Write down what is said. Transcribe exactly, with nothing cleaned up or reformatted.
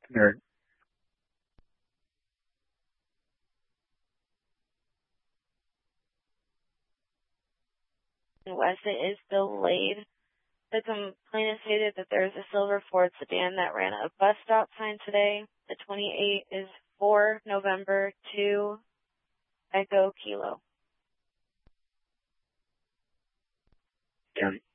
Or, West, it is delayed. The complainant stated that there is a silver Ford sedan that ran a bus stop sign today. The twenty-eight is for November two Echo Kilo. County.